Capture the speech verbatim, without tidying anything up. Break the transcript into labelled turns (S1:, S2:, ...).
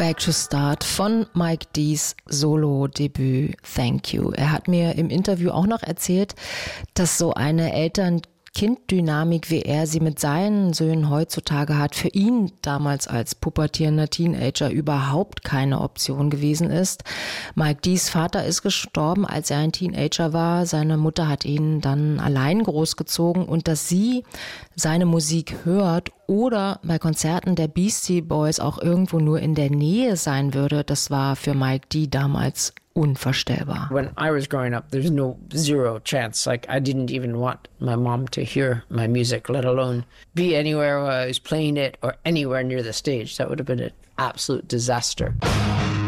S1: Like to Start von Mike D's Solo-Debüt Thank You. Er hat mir im Interview auch noch erzählt, dass so eine Eltern-Kind-Dynamik, wie er sie mit seinen Söhnen heutzutage hat, für ihn damals als pubertierender Teenager überhaupt keine Option gewesen ist. Mike D's Vater ist gestorben, als er ein Teenager war. Seine Mutter hat ihn dann allein großgezogen und dass sie seine Musik hört oder bei Konzerten der Beastie Boys auch irgendwo nur in der Nähe sein würde, das war für Mike D. damals unvorstellbar.
S2: When I was growing up, there's no zero chance. Like, I didn't even want my mom to hear my music, let alone be anywhere where I was playing it or anywhere near the stage. That would have been an absolute disaster.